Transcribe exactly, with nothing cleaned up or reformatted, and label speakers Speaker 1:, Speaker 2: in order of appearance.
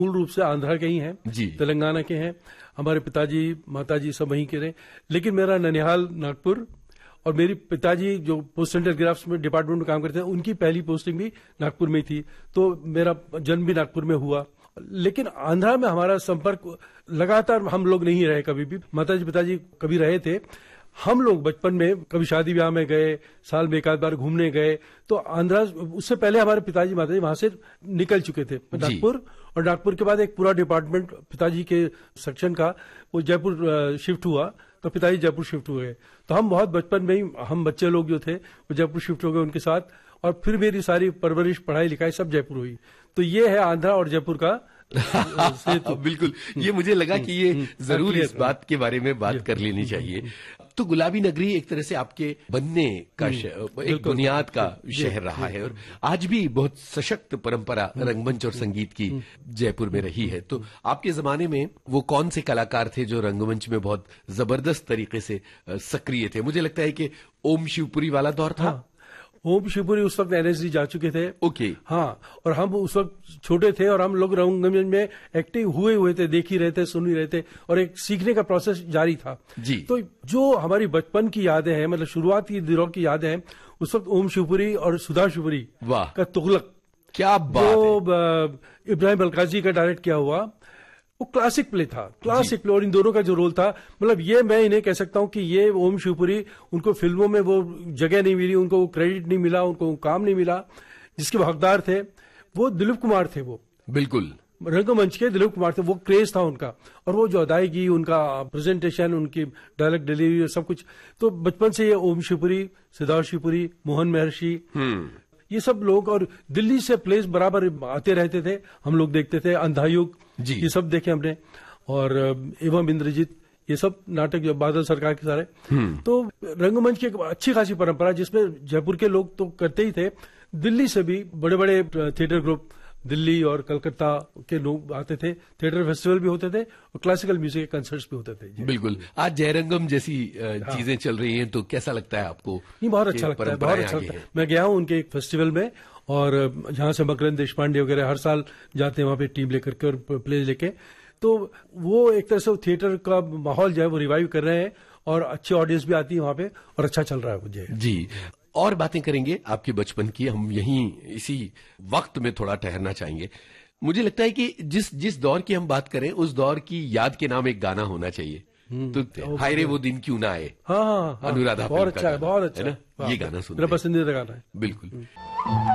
Speaker 1: मूल रूप से आंध्रा के ही हैं, तेलंगाना के हैं। हमारे पिताजी माताजी सब वहीं के रहे, लेकिन मेरा ननिहाल नागपुर, और मेरी पिताजी जो पोस्ट एंड टेलीग्राफ्स में डिपार्टमेंट में काम करते हैं, उनकी पहली पोस्टिंग भी नागपुर में थी, तो मेरा जन्म भी नागपुर में हुआ। लेकिन आंध्रा में हमारा संपर्क लगातार हम लोग नहीं रहे कभी भी। माताजी पिताजी कभी रहे थे, हम लोग बचपन में कभी शादी ब्याह में गए, साल में एक आध बार घूमने गए, तो आंध्रा उससे पहले हमारे पिताजी माताजी वहां से निकल चुके थे नागपुर, और नागपुर के बाद एक पूरा डिपार्टमेंट पिताजी के सेक्शन का वो जयपुर शिफ्ट हुआ, तो पिताजी जयपुर शिफ्ट हुए। तो हम बहुत बचपन में ही, हम बच्चे लोग जो थे वो जयपुर शिफ्ट हो गए उनके साथ, और फिर मेरी सारी परवरिश पढ़ाई लिखाई सब जयपुर हुई। तो ये है आंध्रा और जयपुर का
Speaker 2: तो बिल्कुल, ये मुझे लगा कि ये जरूर इस बात के बारे में बात कर लेनी चाहिए। तो गुलाबी नगरी एक तरह से आपके बनने का एक बुनियाद का शहर रहा है, और आज भी बहुत सशक्त परंपरा रंगमंच और संगीत की जयपुर में रही है। तो आपके जमाने में वो कौन से कलाकार थे जो रंगमंच में बहुत जबरदस्त तरीके से सक्रिय थे? मुझे लगता है कि ओम शिवपुरी वाला दौर था।
Speaker 1: हाँ, ओम शिवपुरी उस वक्त एनएसडी जा चुके थे।
Speaker 2: ओके।
Speaker 1: हाँ, और हम उस वक्त छोटे थे, और हम लोग रंगमंच में एक्टिव हुए हुए थे, देख ही रहे थे, सुन ही रहे थे, और एक सीखने का प्रोसेस जारी था
Speaker 2: जी।
Speaker 1: तो जो हमारी बचपन की यादें हैं, मतलब शुरुआत की दिनों की यादें हैं, उस वक्त ओम शिवपुरी और सुधा शिवपुरी का तुगलक,
Speaker 2: क्या बात है।
Speaker 1: जो इब्राहिम अलकाजी का डायरेक्ट किया हुआ, वो क्लासिक प्ले था, क्लासिक प्ले। और इन दोनों का जो रोल था, मतलब ये मैं इन्हें कह सकता हूं कि ये ओम शिवपुरी, उनको फिल्मों में वो जगह नहीं मिली, उनको वो क्रेडिट नहीं मिला, उनको वो काम नहीं मिला जिसके वो हकदार थे, वो दिलीप कुमार थे। वो
Speaker 2: बिल्कुल
Speaker 1: रंगमंच के दिलीप कुमार थे, वो क्रेज था उनका, और वो जो अदायगी, उनका प्रेजेंटेशन, उनकी डायलॉग डिलीवरी, सब कुछ। तो बचपन से ये ओम शिवपुरी, सिद्धार्थ शिवपुरी, मोहन महर्षि, ये सब लोग, और दिल्ली से प्लेस बराबर आते रहते थे, हम लोग देखते थे। अंधायुग, ये सब देखे हमने, और एवं इंद्रजीत, ये सब नाटक जो बादल सरकार के सारे। तो रंगमंच की एक अच्छी खासी परंपरा, जिसमें जयपुर के लोग तो करते ही थे, दिल्ली से भी बड़े बड़े थिएटर ग्रुप, दिल्ली और कलकत्ता के लोग आते थे, थिएटर फेस्टिवल भी होते थे, और क्लासिकल म्यूजिक के कंसर्ट्स भी होते थे।
Speaker 2: बिल्कुल। आज जयरंगम जैसी हाँ। चीजें चल रही हैं, तो कैसा लगता है आपको?
Speaker 1: नहीं, बहुत अच्छा लगता है, बहुत अच्छा लगता है। मैं गया हूँ उनके एक फेस्टिवल में, और जहां से मकरंद देशपांडे वगैरह हर साल जाते हैं वहां पे टीम लेकर के और प्ले लेके, तो वो एक तरह से थिएटर का माहौल जो है वो रिवाइव कर रहे हैं, और अच्छी ऑडियंस भी आती है वहां पे, और अच्छा चल रहा है मुझे
Speaker 2: जी। और बातें करेंगे आपके बचपन की, हम यहीं इसी वक्त में थोड़ा ठहरना चाहेंगे। मुझे लगता है कि जिस जिस दौर की हम बात करें, उस दौर की याद के नाम एक गाना होना चाहिए। तो हाय रे वो दिन क्यों ना आए,
Speaker 1: हाँ, हाँ,
Speaker 2: अनुराधा,
Speaker 1: बहुत अच्छा है, बहुत अच्छा
Speaker 2: है ना, ये गाना सुनते
Speaker 1: हैं, मेरा पसंदीदा गाना है।
Speaker 2: बिल्कुल।